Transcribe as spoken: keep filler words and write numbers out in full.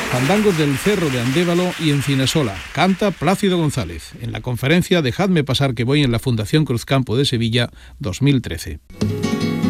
Fandangos del Cerro de Andévalo y Encinesola. Canta Plácido González en la conferencia Dejadme pasar que voy en la Fundación Cruzcampo de Sevilla dos mil trece.